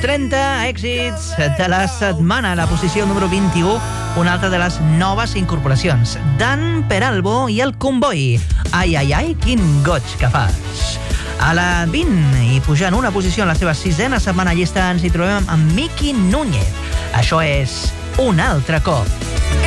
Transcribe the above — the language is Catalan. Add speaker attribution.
Speaker 1: 30 èxits de la setmana. A la posició número 21, una altra de les noves incorporacions. Dan Peralbo i el Comboi. Ai, ai, ai, quin goig que fas. A la 20, i pujant una posició en la seva 6a setmana llista, ens hi trobem amb Miki Núñez. Això és Un altre cop.